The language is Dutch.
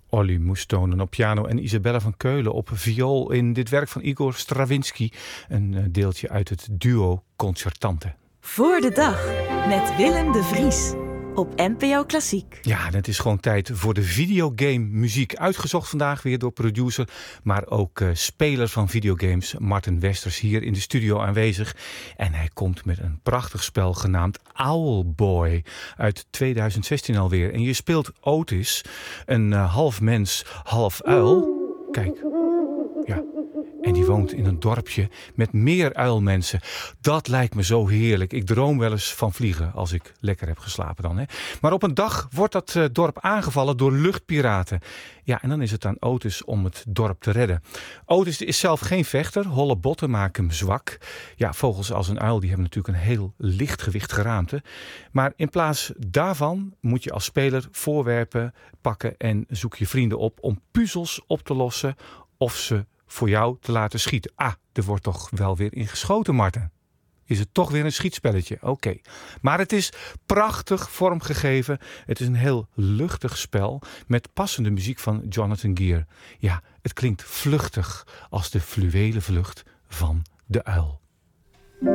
Olly Moustonen op piano en Isabelle van Keulen op viool in dit werk van Igor Stravinsky. Een deeltje uit het duo Concertante. Voor de dag met Willem de Vries op NPO Klassiek. Ja, het is gewoon tijd voor de videogame muziek. Uitgezocht vandaag weer door producer, maar ook speler van videogames Martin Westers hier in de studio aanwezig. En hij komt met een prachtig spel genaamd Owlboy uit 2016 alweer. En je speelt Otis, een half mens, half uil. Kijk, ja. En die woont in een dorpje met meer uilmensen. Dat lijkt me zo heerlijk. Ik droom wel eens van vliegen als ik lekker heb geslapen dan. Hè. Maar op een dag wordt dat dorp aangevallen door luchtpiraten. Ja, en dan is het aan Otis om het dorp te redden. Otis is zelf geen vechter. Holle botten maken hem zwak. Ja, vogels als een uil die hebben natuurlijk een heel lichtgewicht geraamte. Maar in plaats daarvan moet je als speler voorwerpen pakken en zoek je vrienden op om puzzels op te lossen of ze voor jou te laten schieten. Ah, er wordt toch wel weer ingeschoten, Martin. Is het toch weer een schietspelletje? Oké. Maar het is prachtig vormgegeven. Het is een heel luchtig spel met passende muziek van Jonathan Gear. Ja, het klinkt vluchtig als de fluwelen vlucht van de uil.